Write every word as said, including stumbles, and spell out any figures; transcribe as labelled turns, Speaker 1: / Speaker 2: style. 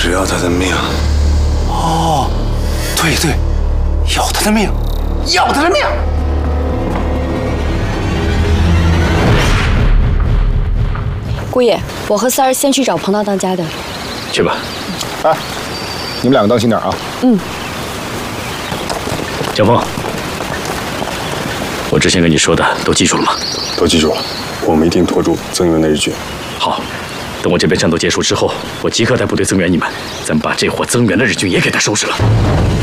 Speaker 1: 只要他的命。
Speaker 2: 哦，对对，要他的命，要他的命。
Speaker 3: 姑爷，我和三儿先去找彭道当家的。
Speaker 4: 去吧。
Speaker 5: 哎，你们两个当心点啊。
Speaker 3: 嗯。
Speaker 4: 小凤，我之前跟你说的都记住了吗？
Speaker 1: 都记住了，我们一定拖住增援的日军。
Speaker 4: 好，等我这边战斗结束之后，我即刻带部队增援你们，咱们把这伙增援的日军也给他收拾了。